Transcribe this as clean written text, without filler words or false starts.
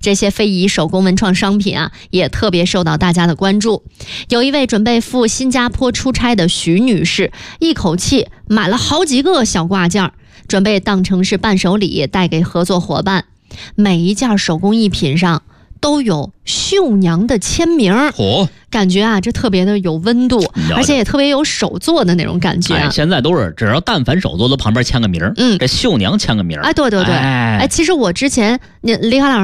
这些非遗手工文创商品啊，也特别受到大家的关注。有一位准备赴新加坡出差的徐女士，一口气买了好几个小挂件，准备当成是伴手礼带给合作伙伴。每一件手工艺品上都有绣娘的签名，感觉啊，这特别的有温度，而且也特别有手作的那种感觉。 现在都是只要但凡手作都旁边签个名，这绣娘签个名。 对，其实我之前李卡老师